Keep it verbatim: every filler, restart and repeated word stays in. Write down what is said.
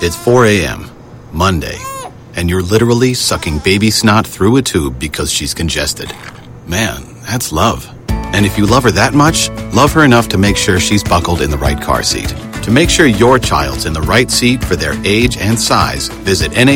It's four a.m., Monday, and you're literally sucking baby snot through a tube because she's congested. Man, that's love. And if you love her that much, love her enough to make sure she's buckled in the right car seat. To make sure your child's in the right seat for their age and size, visit N H